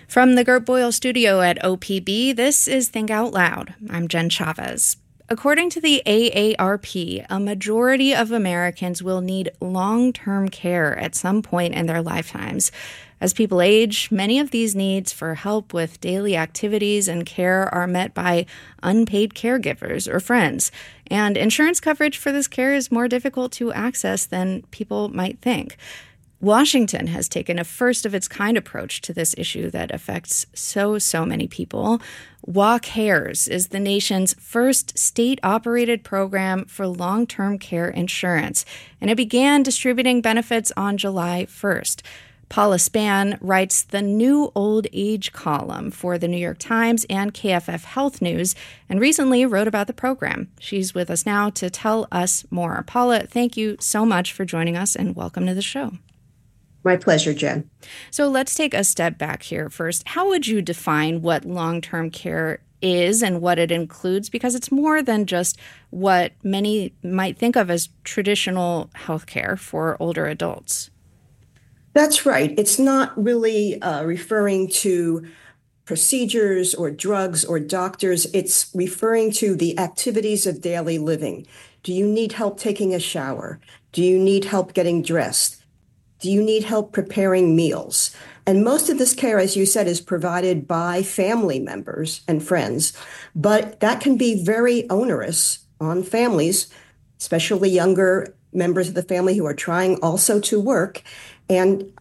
From the Gert Boyle studio at OPB, this is Think Out Loud. I'm Jen Chavez. According to the AARP, a majority of Americans will need long-term care at some point in their lifetimes. As people age, many of these needs for help with daily activities and care are met by unpaid caregivers or friends. And insurance coverage for this care is more difficult to access than people might think. Washington has taken a first-of-its-kind approach to this issue that affects so many people. WaCares is the nation's first state-operated program for long-term care insurance, and it began distributing benefits on July 1st. Paula Spann writes the new old age column for the New York Times and KFF Health News, and recently wrote about the program. She's with us now to tell us more. Paula, thank you so much for joining us, and welcome to the show. My pleasure, Jen. So let's take a step back here first. How would you define what long-term care is and what it includes? Because it's more than just what many might think of as traditional health care for older adults. That's right. It's not really referring to procedures or drugs or doctors. It's referring to the activities of daily living. Do you need help taking a shower? Do you need help getting dressed? Do you need help preparing meals? And most of this care, as you said, is provided by family members and friends, but that can be very onerous on families, especially younger members of the family who are trying also to work. And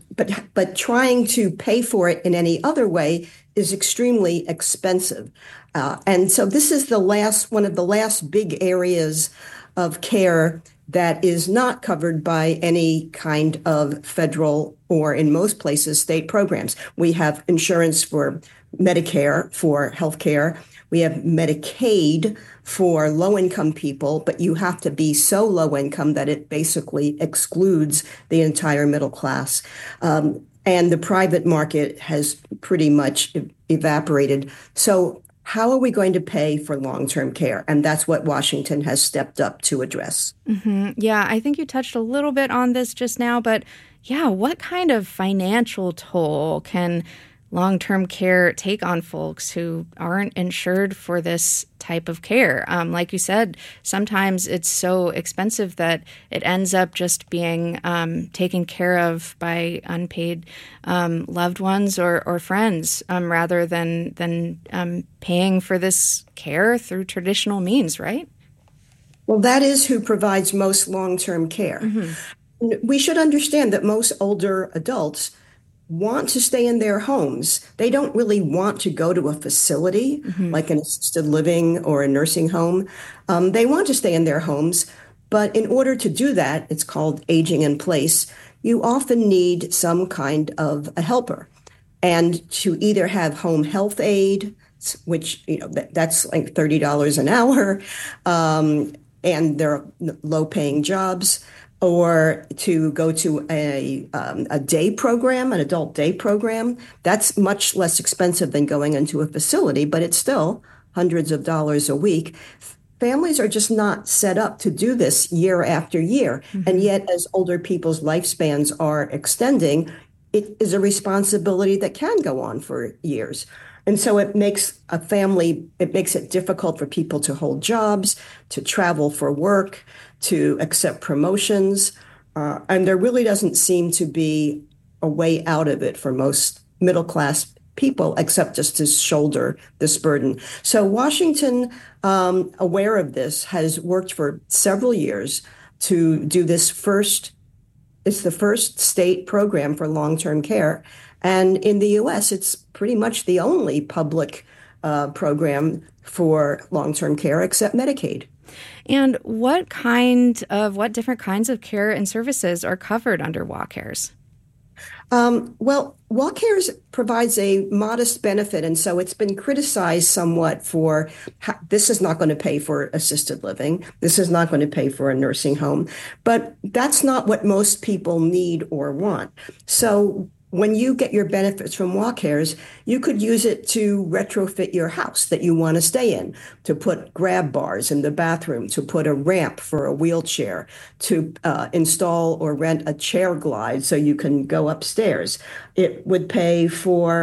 but trying to pay for it in any other way is extremely expensive. And so this is one of the last big areas of care that is not covered by any kind of federal or, in most places, state programs. We have insurance for Medicare for healthcare. We have Medicaid for low-income people, but you have to be so low-income that it basically excludes the entire middle class. And the private market has pretty much evaporated. So how are we going to pay for long-term care? And that's what Washington has stepped up to address. Mm-hmm. Yeah, I think you touched a little bit on this just now, but yeah, what kind of financial toll can long-term care take on folks who aren't insured for this type of care? Like you said, sometimes it's so expensive that it ends up just being taken care of by unpaid loved ones or friends rather than paying for this care through traditional means, right? Well, that is who provides most long-term care. Mm-hmm. We should understand that most older adults want to stay in their homes. They don't really want to go to a facility like an assisted living or a nursing home. They want to stay in their homes. But in order to do that, it's called aging in place, you often need some kind of a helper. And to either have home health aid, which, that's like $30 an hour, and they're low-paying jobs, or to go to a day program, an adult day program. That's much less expensive than going into a facility, but it's still hundreds of dollars a week. Families are just not set up to do this year after year. Mm-hmm. And yet, as older people's lifespans are extending, it is a responsibility that can go on for years. And so it makes it difficult for people to hold jobs, to travel for work, to accept promotions. And there really doesn't seem to be a way out of it for most middle-class people, except just to shoulder this burden. So Washington, aware of this, has worked for several years to do this first. It's the first state program for long-term care. And in the U.S., it's pretty much the only public program for long-term care except Medicaid. And what different kinds of care and services are covered under WaCares? Well, WaCares provides a modest benefit, and so it's been criticized somewhat for this is not going to pay for assisted living. This is not going to pay for a nursing home. But that's not what most people need or want. So when you get your benefits from WaCares, you could use it to retrofit your house that you want to stay in, to put grab bars in the bathroom, to put a ramp for a wheelchair, to install or rent a chair glide so you can go upstairs. It would pay for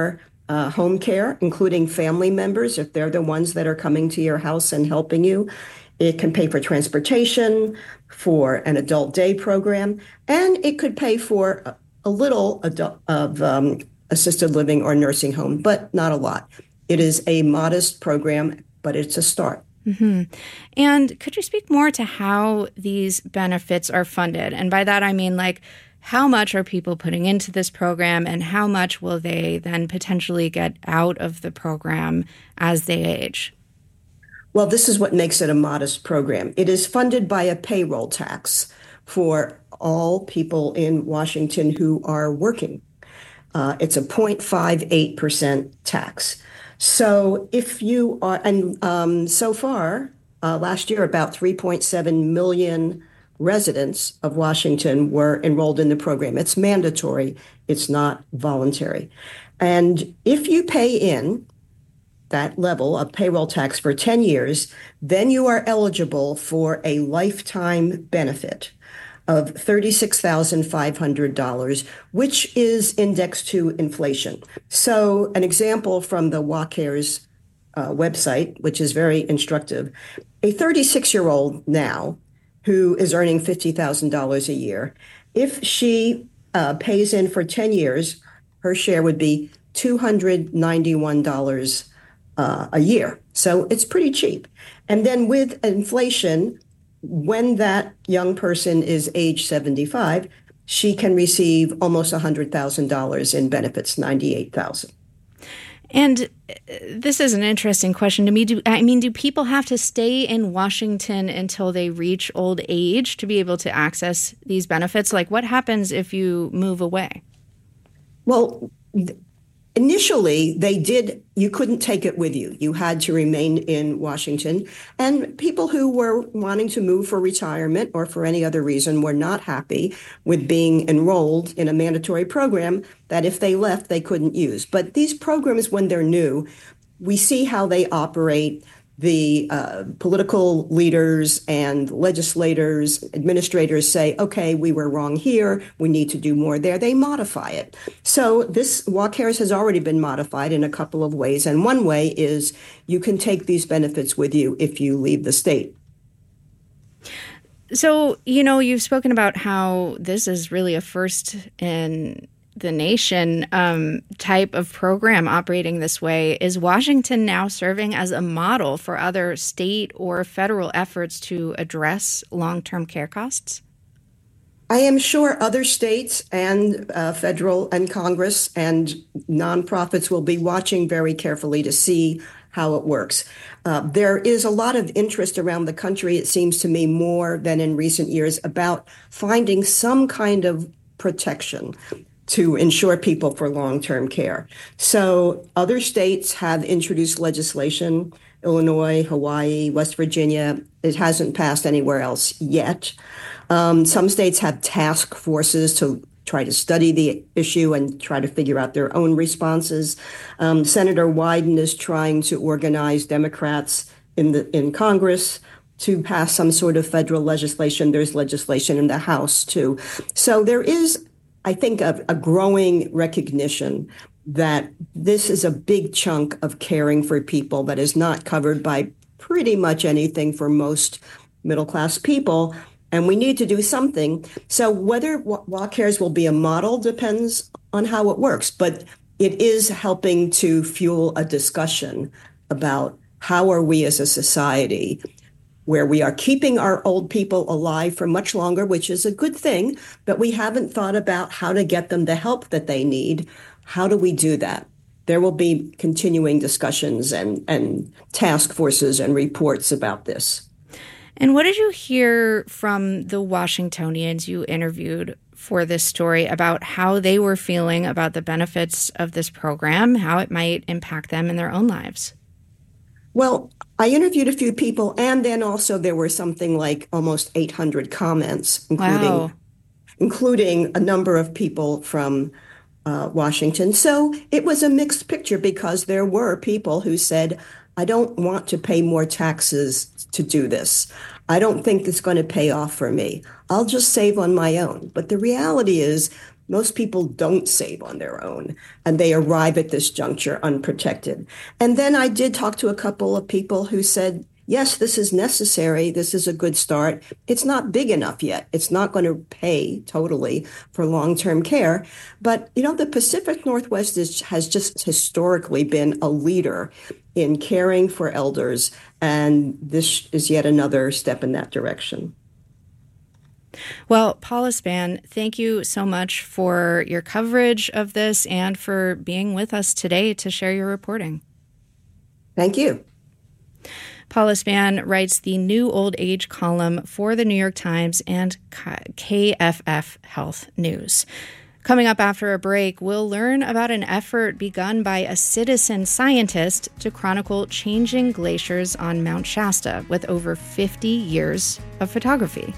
home care, including family members, if they're the ones that are coming to your house and helping you. It can pay for transportation, for an adult day program, and it could pay for a little assisted living or nursing home, but not a lot. It is a modest program, but it's a start. Mm-hmm. And could you speak more to how these benefits are funded? And by that, I mean, like, how much are people putting into this program and how much will they then potentially get out of the program as they age? Well, this is what makes it a modest program. It is funded by a payroll tax for all people in Washington who are working. It's a 0.58% tax. So if you are, and so far, last year, about 3.7 million residents of Washington were enrolled in the program. It's mandatory. It's not voluntary. And if you pay in that level of payroll tax for 10 years, then you are eligible for a lifetime benefit of $36,500, which is indexed to inflation. So an example from the WaCares website, which is very instructive, a 36-year-old now who is earning $50,000 a year, if she pays in for 10 years, her share would be $291 a year. So it's pretty cheap. And then with inflation, when that young person is age 75, she can receive almost $100,000 in benefits, $98,000. And this is an interesting question to me. Do people have to stay in Washington until they reach old age to be able to access these benefits? Like, what happens if you move away? Well, initially, you couldn't take it with you. You had to remain in Washington. And people who were wanting to move for retirement or for any other reason were not happy with being enrolled in a mandatory program that if they left, they couldn't use. But these programs, when they're new, we see how they operate. The political leaders and legislators, administrators say, okay, we were wrong here. We need to do more there. They modify it. So this WaCares has already been modified in a couple of ways. And one way is you can take these benefits with you if you leave the state. So, you've spoken about how this is really a first in the nation type of program operating this way. Is Washington now serving as a model for other state or federal efforts to address long-term care costs? I am sure other states and federal and Congress and nonprofits will be watching very carefully to see how it works. There is a lot of interest around the country, it seems to me, more than in recent years, about finding some kind of protection to insure people for long-term care. So other states have introduced legislation, Illinois, Hawaii, West Virginia. It hasn't passed anywhere else yet. Some states have task forces to try to study the issue and try to figure out their own responses. Senator Wyden is trying to organize Democrats in Congress to pass some sort of federal legislation. There's legislation in the House, too. So there is, I think, a growing recognition that this is a big chunk of caring for people that is not covered by pretty much anything for most middle-class people, and we need to do something. So whether WaCares will be a model depends on how it works, but it is helping to fuel a discussion about how are we as a society where we are keeping our old people alive for much longer, which is a good thing, but we haven't thought about how to get them the help that they need. How do we do that? There will be continuing discussions and task forces and reports about this. And what did you hear from the Washingtonians you interviewed for this story about how they were feeling about the benefits of this program, how it might impact them in their own lives? Well, I interviewed a few people, and then also there were something like almost 800 comments, including a number of people from Washington. So it was a mixed picture because there were people who said, I don't want to pay more taxes to do this. I don't think it's going to pay off for me. I'll just save on my own. But the reality is Most people don't save on their own, and they arrive at this juncture unprotected. And then I did talk to a couple of people who said, yes, this is necessary. This is a good start. It's not big enough yet. It's not going to pay totally for long-term care. But, the Pacific Northwest has just historically been a leader in caring for elders, and this is yet another step in that direction. Well, Paula Spann, thank you so much for your coverage of this and for being with us today to share your reporting. Thank you. Paula Spann writes the new old age column for the New York Times and KFF Health News. Coming up after a break, we'll learn about an effort begun by a citizen scientist to chronicle changing glaciers on Mount Shasta with over 50 years of photography.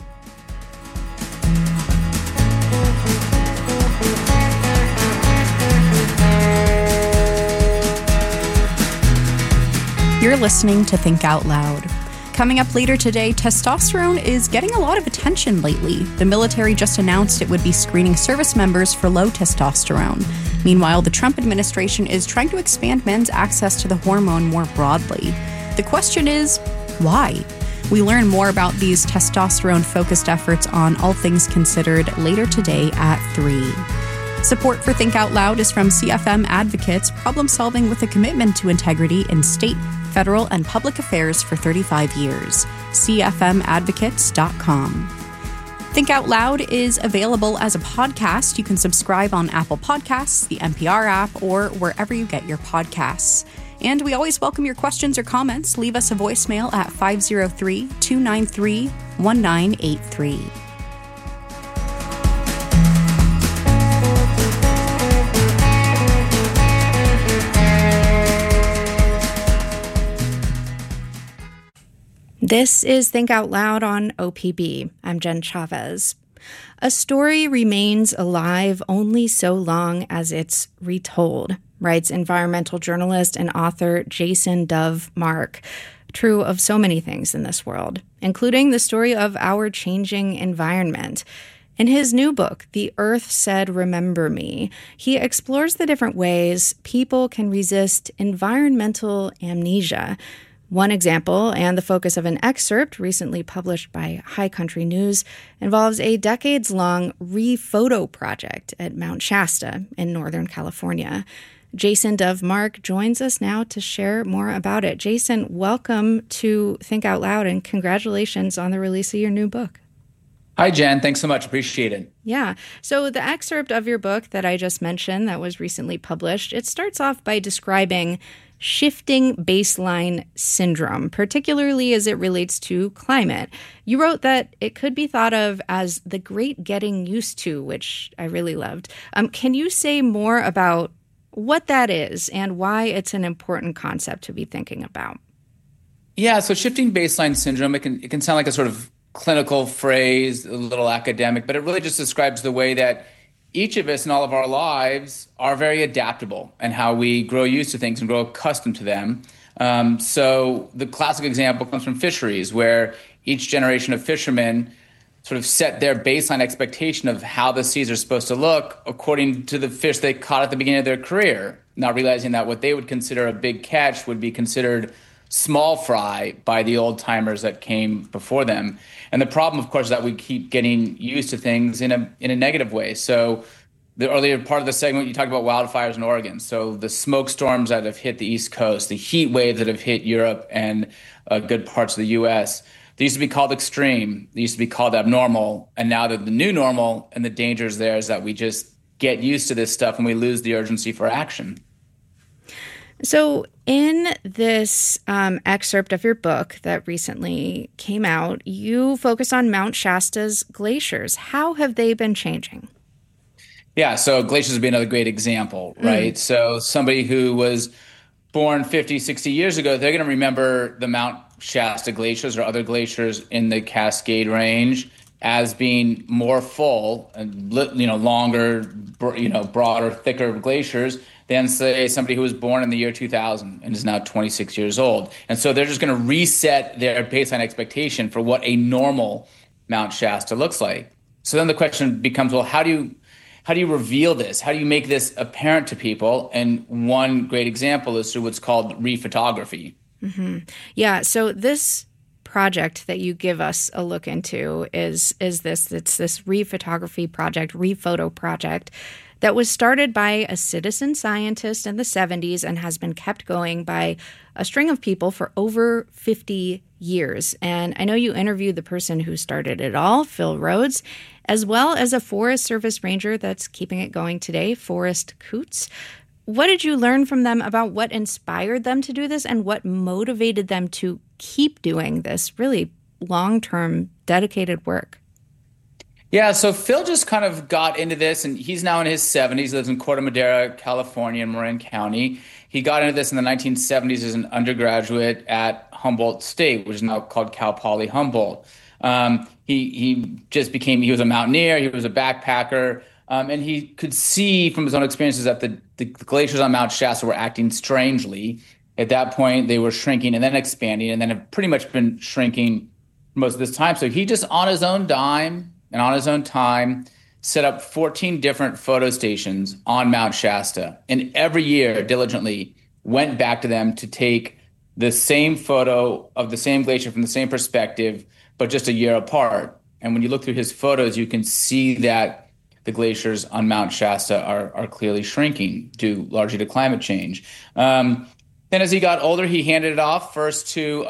You're listening to Think Out Loud. Coming up later today, testosterone is getting a lot of attention lately. The military just announced it would be screening service members for low testosterone. Meanwhile, the Trump administration is trying to expand men's access to the hormone more broadly. The question is, why? We learn more about these testosterone-focused efforts on All Things Considered later today at 3. Support for Think Out Loud is from CFM Advocates, problem solving with a commitment to integrity in state, federal, and public affairs for 35 years. CFMadvocates.com. Think Out Loud is available as a podcast. You can subscribe on Apple Podcasts, the NPR app, or wherever you get your podcasts. And we always welcome your questions or comments. Leave us a voicemail at 503-293-1983. This is Think Out Loud on OPB. I'm Jen Chavez. A story remains alive only so long as it's retold, writes environmental journalist and author Jason Dove Mark. True of so many things in this world, including the story of our changing environment. In his new book, The Earth Said Remember Me, he explores the different ways people can resist environmental amnesia. One example, and the focus of an excerpt recently published by High Country News, involves a decades-long re-photo project at Mount Shasta in Northern California. Jason Dove Mark joins us now to share more about it. Jason, welcome to Think Out Loud, and congratulations on the release of your new book. Hi, Jen. Thanks so much. Appreciate it. Yeah. So the excerpt of your book that I just mentioned that was recently published, it starts off by describing shifting baseline syndrome, particularly as it relates to climate. You wrote that it could be thought of as the great getting used to, which I really loved. Can you say more about what that is and why it's an important concept to be thinking about? Yeah, so shifting baseline syndrome, it can sound like a sort of clinical phrase, a little academic, but it really just describes the way that each of us in all of our lives are very adaptable and how we grow used to things and grow accustomed to them. So the classic example comes from fisheries, where each generation of fishermen sort of set their baseline expectation of how the seas are supposed to look according to the fish they caught at the beginning of their career, not realizing that what they would consider a big catch would be considered small fry by the old timers that came before them. And the problem, of course, is that we keep getting used to things in a negative way. So the earlier part of the segment, you talked about wildfires in Oregon. So the smoke storms that have hit the East Coast, the heat waves that have hit Europe and good parts of the U.S., they used to be called extreme. They used to be called abnormal. And now they're the new normal. And the dangers there is that we just get used to this stuff and we lose the urgency for action. So in this excerpt of your book that recently came out, you focus on Mount Shasta's glaciers. How have they been changing? Yeah, so glaciers would be another great example, right? So somebody who was born 50, 60 years ago, they're going to remember the Mount Shasta glaciers or other glaciers in the Cascade Range as being more full and, longer, broader, thicker glaciers than, say, somebody who was born in the year 2000 and is now 26 years old. And so they're just going to reset their baseline expectation for what a normal Mount Shasta looks like. So then the question becomes, well, how do how do you reveal this? How do you make this apparent to people? And one great example is through what's called rephotography. Yeah. So this project that you give us a look into is this. It's this rephotography project, rephoto project, that was started by a citizen scientist in the 70s and has been kept going by a string of people for over 50 years. And I know you interviewed the person who started it all, Phil Rhodes, as well as a Forest Service ranger that's keeping it going today, Forrest Coots. What did you learn from them about what inspired them to do this and what motivated them to keep doing this really long-term, dedicated work? Yeah, so Phil just kind of got into this, and he's now in his 70s, lives in Corte Madera, California, in Marin County. He got into this in the 1970s as an undergraduate at Humboldt State, which is now called Cal Poly Humboldt. He was a mountaineer, he was a backpacker, and he could see from his own experiences that the glaciers on Mount Shasta were acting strangely. At that point, they were shrinking and then expanding, and then have pretty much been shrinking most of this time. So he just, on his own dime and on his own time, set up 14 different photo stations on Mount Shasta, and every year diligently went back to them to take the same photo of the same glacier from the same perspective, but just a year apart. And when you look through his photos, you can see that the glaciers on Mount Shasta are clearly shrinking due largely to climate change. Then as he got older, he handed it off first to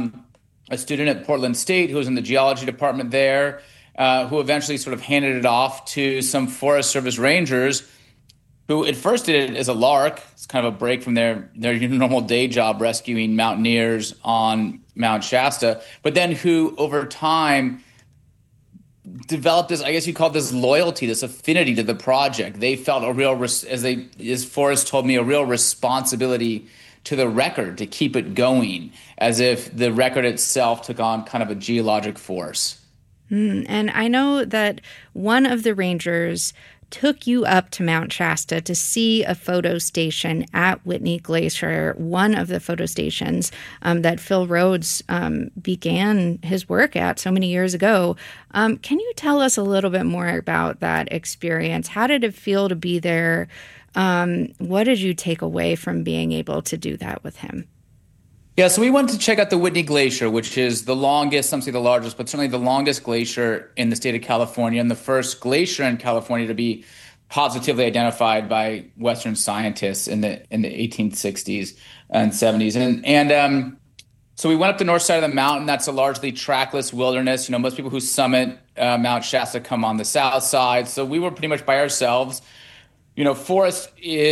a student at Portland State who was in the geology department there, who eventually sort of handed it off to some Forest Service rangers who at first did it as a lark. It's kind of a break from their normal day job rescuing mountaineers on Mount Shasta, but then who over time developed this, I guess you call it this loyalty, this affinity to the project. They felt a real, as Forrest told me, a real responsibility to the record to keep it going, as if the record itself took on kind of a geologic force. And I know that one of the rangers took you up to Mount Shasta to see a photo station at Whitney Glacier, one of the photo stations that Phil Rhodes began his work at so many years ago. Can you tell us a little bit more about that experience? How did it feel to be there? What did you take away from being able to do that with him? Yeah, so we went to check out the Whitney Glacier, which is the longest, some say the largest, but certainly the longest glacier in the state of California, and the first glacier in California to be positively identified by Western scientists in the 1860s and 70s. And so we went up the north side of the mountain. That's a largely trackless wilderness. You know, most people who summit Mount Shasta come on the south side. So we were pretty much by ourselves. You know, Forrest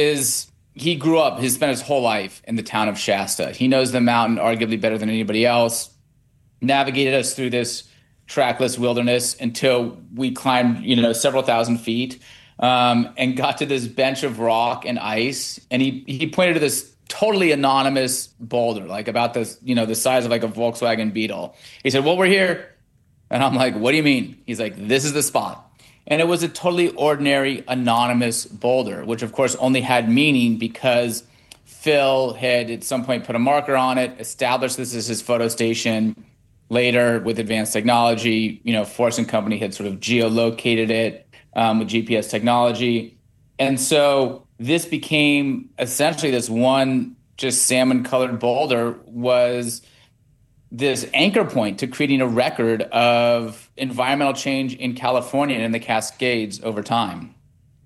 he grew up, he spent his whole life in the town of Shasta. He knows the mountain arguably better than anybody else, navigated us through this trackless wilderness until we climbed, several thousand feet, and got to this bench of rock and ice. And he pointed to this totally anonymous boulder, like about this, the size of like a Volkswagen Beetle. He said, "Well, we're here." And I'm like, "What do you mean?" He's like, "This is the spot." And it was a totally ordinary, anonymous boulder, which of course only had meaning because Phil had at some point put a marker on it, established this as his photo station. Later, with advanced technology, Forrest and Company had sort of geolocated it with GPS technology. And so this became essentially this one just salmon-colored boulder was this anchor point to creating a record of environmental change in California and in the Cascades over time.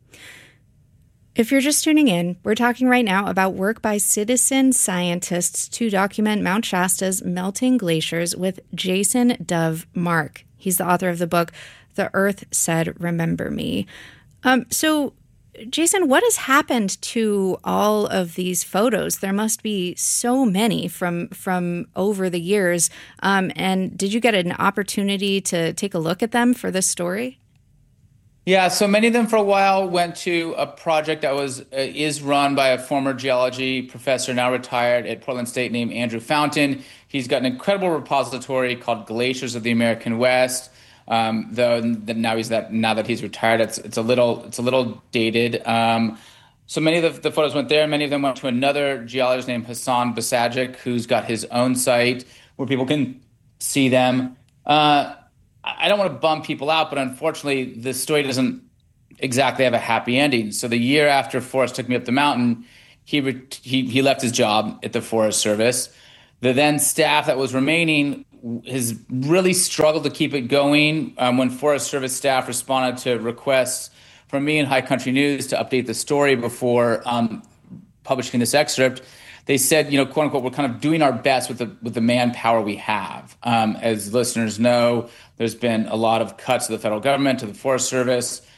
If you're just tuning in, we're talking right now about work by citizen scientists to document Mount Shasta's melting glaciers with Jason Dove Mark. He's the author of the book, The Earth Said Remember Me. So, Jason, what has happened to all of these photos? There must be so many from over the years. And did you get an opportunity to take a look at them for this story? Yeah, so many of them for a while went to a project that is run by a former geology professor, now retired at Portland State, named Andrew Fountain. He's got an incredible repository called Glaciers of the American West. Though now that he's retired, it's a little dated. So many of the photos went there. Many of them went to another geologist named Hassan Basajic, who's got his own site where people can see them. I don't want to bum people out, but unfortunately, the story doesn't exactly have a happy ending. So the year after Forrest took me up the mountain, he left his job at the Forest Service. The then staff that was remaining has really struggled to keep it going. When Forest Service staff responded to requests from me and High Country News to update the story before publishing this excerpt, they said, quote unquote, we're kind of doing our best with the manpower we have. As listeners know, there's been a lot of cuts to the federal government, to the Forest Service.